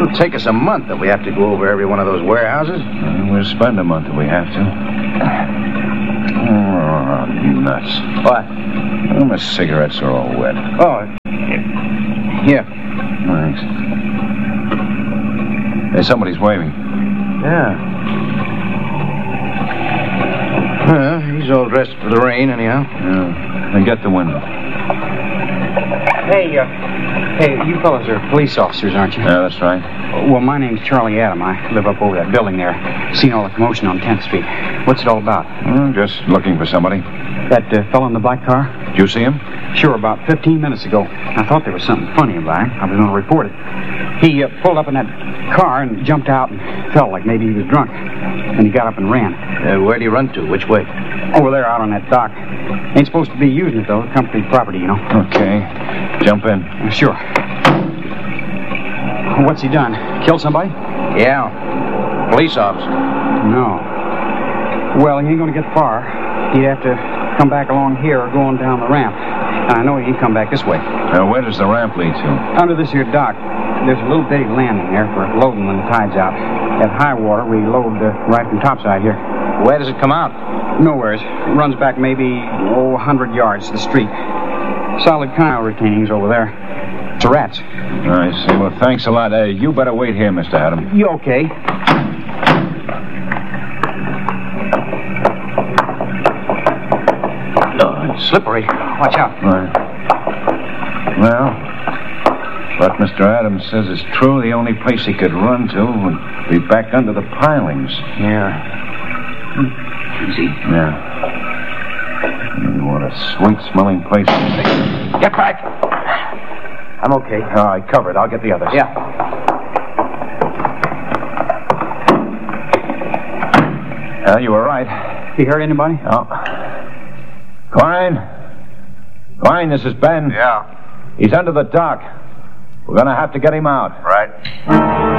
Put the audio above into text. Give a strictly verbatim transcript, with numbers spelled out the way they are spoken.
It'll take us a month if we have to go over every one of those warehouses. Uh, we'll spend a month if we have to. Oh, nuts. What? Oh, my cigarettes are all wet. Oh, here. Thanks. Hey, somebody's waving. Yeah. Well, he's all dressed for the rain, anyhow. Yeah. Then get the window. Hey, uh, hey, you fellas are police officers, aren't you? Yeah, that's right. Well, my name's Charlie Adam. I live up over that building there. Seen all the commotion on tenth Street. What's it all about? Well, just looking for somebody. That uh, fellow in the black car? Did you see him? Sure, about fifteen minutes ago. I thought there was something funny about him. I was going to report it. He uh, pulled up in that car and jumped out and felt like maybe he was drunk. And he got up and ran. Uh, where'd he run to? Which way? Over there out on that dock. Ain't supposed to be using it, though. Company property, you know. Okay. Jump in. Uh, sure. What's he done? Killed somebody? Yeah. Police officer. No. Well, he ain't going to get far. He'd have to come back along here or going down the ramp. And I know he can come back this way. Uh, where does the ramp lead to? Under this here dock. There's a little bitty landing there for loading when the tide's out. At high water, we load uh, right from topside here. Where does it come out? Nowheres. It runs back maybe, oh, a hundred yards to the street. Solid canal retainings over there. It's rats. I see. Well, thanks a lot. Uh, you better wait here, Mister Adam. You okay? Oh, it's slippery. Watch out. Right. Well, what Mister Adams says is true. The only place he could run to would be back under the pilings. Yeah. Easy. Yeah. What a sweet-smelling place. Get back! I'm okay. All right, covered. I'll get the others. Yeah. Well, you were right. You heard anybody? Oh. Klein? Klein, this is Ben. Yeah, He's under the dock. We're going to have to get him out. right.